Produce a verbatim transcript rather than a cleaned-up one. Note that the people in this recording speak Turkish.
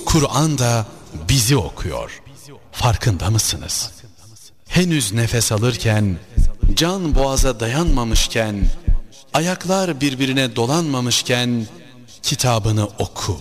Kur'an da bizi okuyor. Farkında mısınız? Henüz nefes alırken, can boğaza dayanmamışken, ayaklar birbirine dolanmamışken kitabını oku.